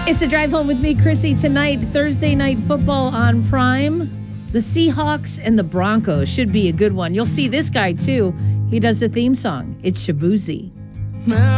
It's a drive home with me, Chrissy. Tonight, Thursday night football on Prime. The Seahawks and the Broncos should be a good one. You'll see this guy, too. He does the theme song. It's Shabuzi.